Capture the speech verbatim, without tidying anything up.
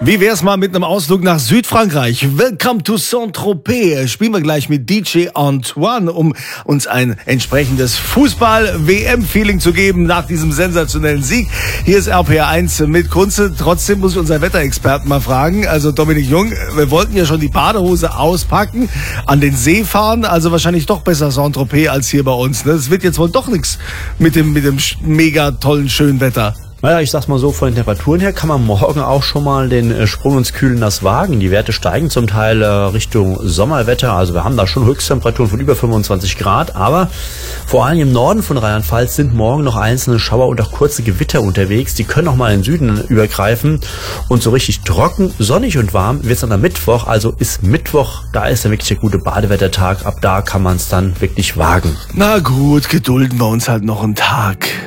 Wie wär's mal mit einem Ausflug nach Südfrankreich? Welcome to Saint-Tropez. Spielen wir gleich mit D J Antoine, um uns ein entsprechendes Fußball-W M-Feeling zu geben nach diesem sensationellen Sieg. Hier ist R P R eins mit Kunze. Trotzdem muss ich unseren Wetterexperten mal fragen. Also Dominik Jung, wir wollten ja schon die Badehose auspacken, an den See fahren. Also wahrscheinlich doch besser Saint-Tropez als hier bei uns. Es wird jetzt wohl doch nichts mit dem, mit dem mega tollen, schönen Wetter. Naja, ich sag's mal so, von den Temperaturen her kann man morgen auch schon mal den äh, Sprung ins Kühlen nass wagen. Die Werte steigen zum Teil äh, Richtung Sommerwetter. Also wir haben da schon Höchsttemperaturen von über fünfundzwanzig Grad. Aber vor allem im Norden von Rheinland-Pfalz sind morgen noch einzelne Schauer und auch kurze Gewitter unterwegs. Die können auch mal in den Süden übergreifen. Und so richtig trocken, sonnig und warm wird's dann am Mittwoch. Also ist Mittwoch, da ist dann wirklich der gute Badewettertag. Ab da kann man es dann wirklich wagen. Na gut, gedulden wir uns halt noch einen Tag.